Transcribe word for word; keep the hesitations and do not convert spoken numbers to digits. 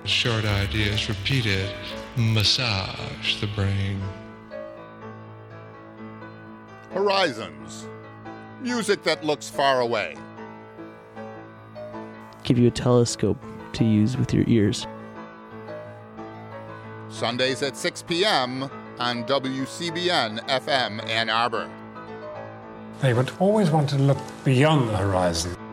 Short ideas repeated massage the brain. Horizons. Music that looks far away. Give you a telescope to use with your ears. Sundays at six p.m. on W C B N F M Ann Arbor. They would always want to look beyond the horizon.